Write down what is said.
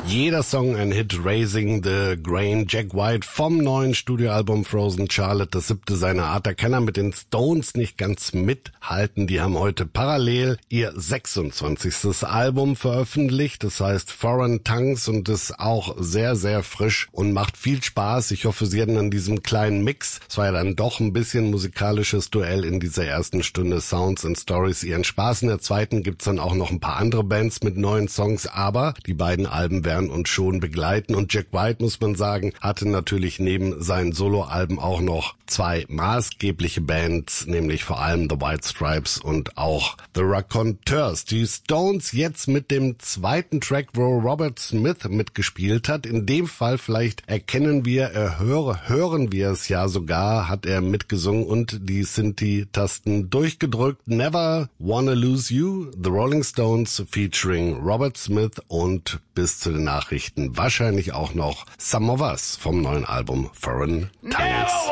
Jeder Song ein Hit, Raising the Grain, Jack White vom neuen Studioalbum Frozen Charlotte, das 7. seiner Art. Da kann er mit den Stones nicht ganz mithalten. Die haben heute parallel ihr 26. Album veröffentlicht, das heißt Foreign Tongues, und ist auch sehr, sehr frisch und macht viel Spaß. Ich hoffe, Sie hatten an diesem kleinen Mix, es war ja dann doch ein bisschen musikalisches Duell in dieser ersten Stunde, Sounds and Stories, ihren Spaß. In der zweiten gibt's dann auch noch ein paar andere Bands mit neuen Songs, aber die beiden Alben werden uns schon begleiten. Und Jack White, muss man sagen, hatte natürlich neben seinen Soloalben auch noch 2 maßgebliche Bands, nämlich vor allem The White Stripes und auch The Raconteurs. Die Stones jetzt mit dem zweiten Track, wo Robert Smith mitgespielt hat. In dem Fall vielleicht hören wir es ja sogar, hat er mitgesungen und die Synthi-Tasten durchgedrückt. Never Wanna Lose You, The Rolling Stones featuring Robert Smith, und bis zu den Nachrichten wahrscheinlich auch noch Some of Us vom neuen Album Foreign Tongues.